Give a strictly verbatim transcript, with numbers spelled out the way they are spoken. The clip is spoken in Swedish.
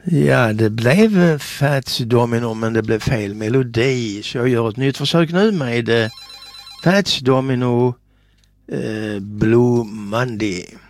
Ja, det blev Fats Domino, men det blev fel melodi. Så jag gör ett nytt försök nu med eh, Fats Domino eh, Blue Monday.